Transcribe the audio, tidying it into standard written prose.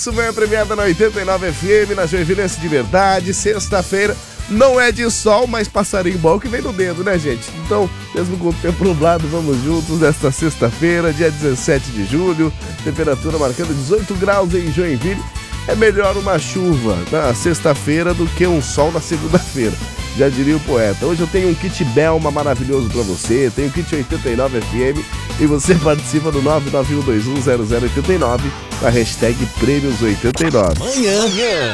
Isso vem a premiada na 89 FM, na Joinvilense de verdade, sexta-feira. Não é de sol, mas passarinho bom que vem no dedo, né, gente? Então, mesmo com o tempo nublado, vamos juntos nesta sexta-feira, dia 17 de julho, temperatura marcando 18 graus em Joinville. É melhor uma chuva na sexta-feira do que um sol na segunda-feira, já diria o poeta. Hoje eu tenho um kit Belma maravilhoso pra você, tenho o kit 89 FM e você participa do 991210089 com a hashtag Prêmios89. Amanhã.